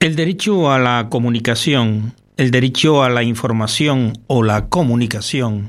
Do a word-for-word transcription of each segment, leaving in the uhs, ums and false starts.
El derecho a la comunicación, el derecho a la información o la comunicación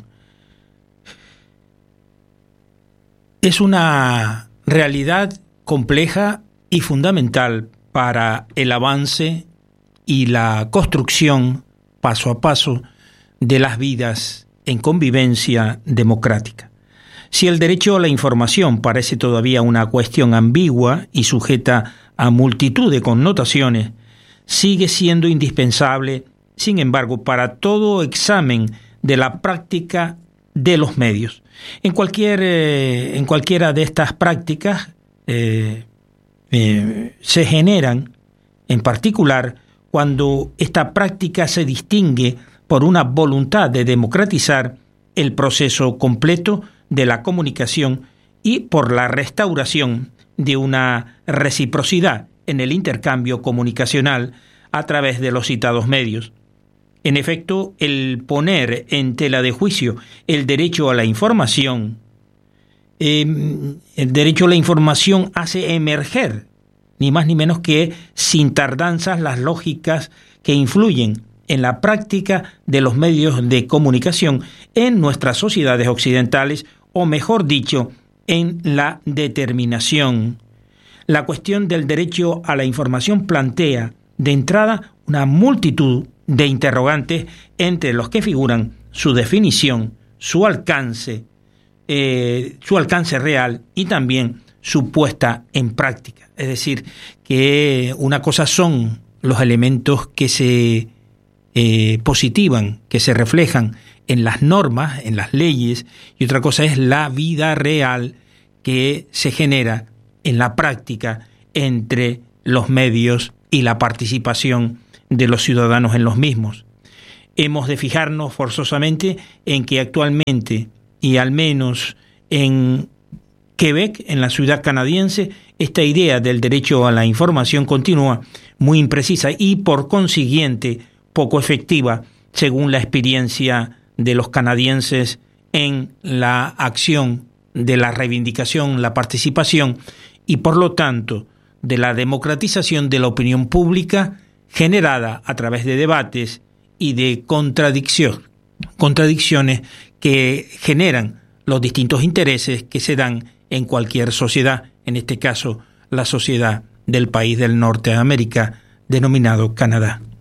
es una realidad compleja y fundamental para el avance y la construcción paso a paso de las vidas en convivencia democrática. Si el derecho a la información parece todavía una cuestión ambigua y sujeta a multitud de connotaciones, sigue siendo indispensable, sin embargo, para todo examen de la práctica de los medios. En cualquier, eh, en cualquiera de estas prácticas eh, eh, se generan, en particular, cuando esta práctica se distingue por una voluntad de democratizar el proceso completo de la comunicación y por la restauración de una reciprocidad en el intercambio comunicacional a través de los citados medios. En efecto, el poner en tela de juicio el derecho a la información, eh, el derecho a la información hace emerger, ni más ni menos que sin tardanzas, las lógicas que influyen en la práctica de los medios de comunicación en nuestras sociedades occidentales, o mejor dicho, en la determinación. La cuestión del derecho a la información plantea, de entrada, una multitud de interrogantes entre los que figuran su definición, su alcance, eh, su alcance real y también su puesta en práctica. Es decir, que una cosa son los elementos que se eh, positivan, que se reflejan en las normas, en las leyes, y otra cosa es la vida real que se genera en la práctica entre los medios y la participación de los ciudadanos en los mismos. Hemos de fijarnos forzosamente en que actualmente, y al menos en Quebec, en la ciudad canadiense, esta idea del derecho a la información continúa muy imprecisa y por consiguiente poco efectiva, según la experiencia de los canadienses en la acción de la reivindicación, la participación y por lo tanto de la democratización de la opinión pública generada a través de debates y de contradicción, contradicciones que generan los distintos intereses que se dan en cualquier sociedad, en este caso la sociedad del país del norte de América, denominado Canadá.